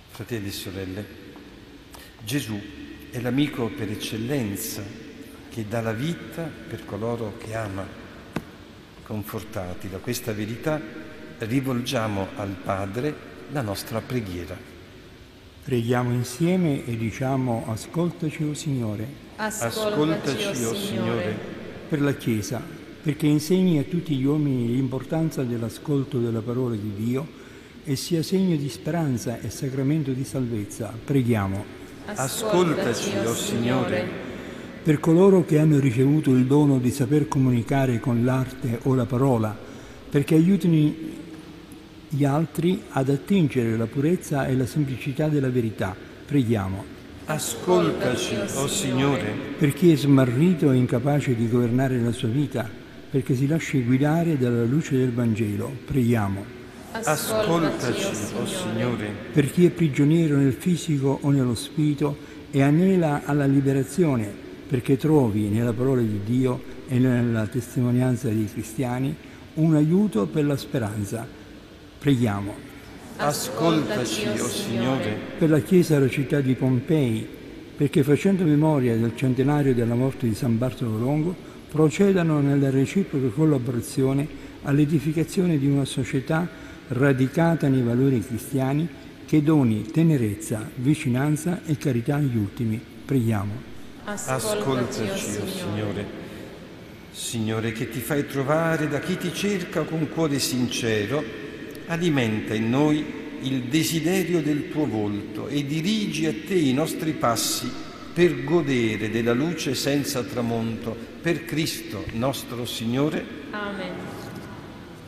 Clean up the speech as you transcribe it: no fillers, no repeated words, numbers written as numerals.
Fratelli e sorelle, Gesù è l'amico per eccellenza che dà la vita per coloro che ama. Confortati da questa verità, rivolgiamo al Padre la nostra preghiera. Preghiamo insieme e diciamo: ascoltaci, o Signore. Ascoltaci, o Signore. Per la Chiesa, perché insegni a tutti gli uomini l'importanza dell'ascolto della parola di Dio e sia segno di speranza e sacramento di salvezza, preghiamo. Ascoltaci, o Signore. Per coloro che hanno ricevuto il dono di saper comunicare con l'arte o la parola, perché aiutino gli altri ad attingere la purezza e la semplicità della verità, preghiamo. Ascoltaci, o Signore. Per chi è smarrito e incapace di governare la sua vita, perché si lasci guidare dalla luce del Vangelo, preghiamo. Ascoltaci, o Signore. Per chi è prigioniero nel fisico o nello spirito e anela alla liberazione, perché trovi nella parola di Dio e nella testimonianza dei cristiani un aiuto per la speranza, preghiamo. Ascoltaci, o Signore. Per la Chiesa della città di Pompei, perché facendo memoria del centenario della morte di San Bartolo Longo, procedano nella reciproca collaborazione all'edificazione di una società radicata nei valori cristiani che doni tenerezza, vicinanza e carità agli ultimi. Preghiamo. Ascoltaci, o Signore. Signore, che ti fai trovare da chi ti cerca con cuore sincero, alimenta in noi il desiderio del tuo volto e dirigi a te i nostri passi per godere della luce senza tramonto. Per Cristo nostro Signore. Amen.